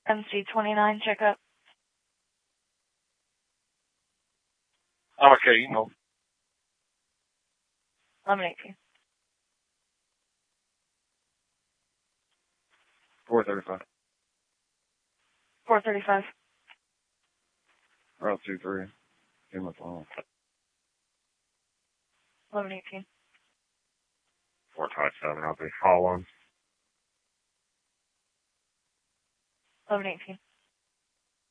MC29 checkup. Okay, you know. 1118. 435. 435. Route 23. Give my phone. 1118. 427. I'll be following. 1118.